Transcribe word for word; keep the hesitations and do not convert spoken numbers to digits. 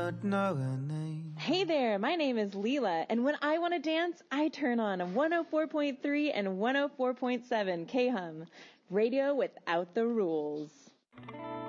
Hey there, my name is Leela, and when I want to dance, I turn on one oh four point three and one oh four point seven K H U M, radio without the rules.